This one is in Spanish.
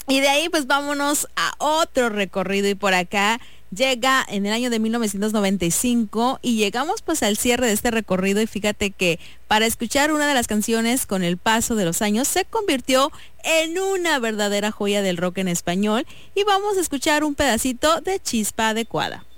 Y de ahí pues vámonos a otro recorrido y por acá llega en el año de 1995 y llegamos pues al cierre de este recorrido y fíjate que para escuchar una de las canciones con el paso de los años se convirtió en una verdadera joya del rock en español y vamos a escuchar un pedacito de Chispa Adecuada.